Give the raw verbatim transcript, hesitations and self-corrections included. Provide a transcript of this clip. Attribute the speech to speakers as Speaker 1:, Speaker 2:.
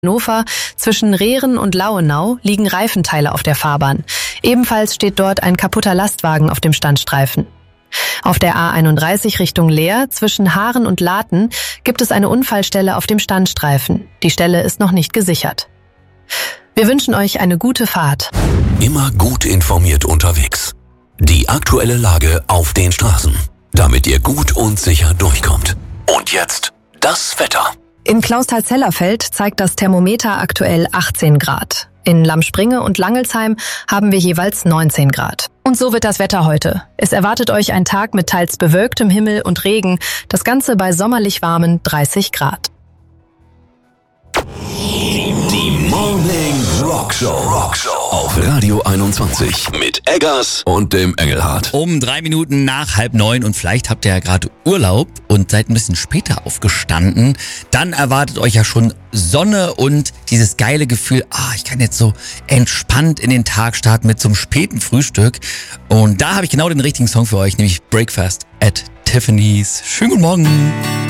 Speaker 1: Hannover, zwischen Rehren und Lauenau liegen Reifenteile auf der Fahrbahn. Ebenfalls steht dort ein kaputter Lastwagen auf dem Standstreifen. Auf der A einunddreißig Richtung Leer zwischen Haaren und Laten gibt es eine Unfallstelle auf dem Standstreifen. Die Stelle ist noch nicht gesichert. Wir wünschen euch eine gute Fahrt.
Speaker 2: Immer gut informiert unterwegs. Die aktuelle Lage auf den Straßen, damit ihr gut und sicher durchkommt. Und jetzt das Wetter.
Speaker 1: In Clausthal-Zellerfeld zeigt das Thermometer aktuell achtzehn Grad. In Lamspringe und Langelsheim haben wir jeweils neunzehn Grad. Und so wird das Wetter heute. Es erwartet euch ein Tag mit teils bewölktem Himmel und Regen. Das Ganze bei sommerlich warmen dreißig Grad.
Speaker 2: Die Morning Rock Show. Rock Show auf Radio einundzwanzig mit Eggers und dem Engelhardt.
Speaker 3: Um drei Minuten nach halb neun und vielleicht habt ihr ja gerade Urlaub und seid ein bisschen später aufgestanden. Dann erwartet euch ja schon Sonne und dieses geile Gefühl, ah, ich kann jetzt so entspannt in den Tag starten mit so einem späten Frühstück. Und da habe ich genau den richtigen Song für euch, nämlich Breakfast at Tiffany's. Schönen guten Morgen.